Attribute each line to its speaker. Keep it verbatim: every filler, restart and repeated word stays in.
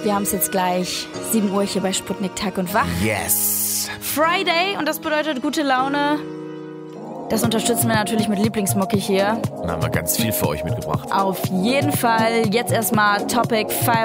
Speaker 1: Wir haben es jetzt gleich sieben Uhr hier bei Sputnik Tag und Wach.
Speaker 2: Yes!
Speaker 1: Friday, und das bedeutet gute Laune. Das unterstützen wir natürlich mit Lieblingsmucki hier.
Speaker 2: Dann haben wir ganz viel für euch mitgebracht.
Speaker 1: Auf jeden Fall. Jetzt erstmal Topic Fire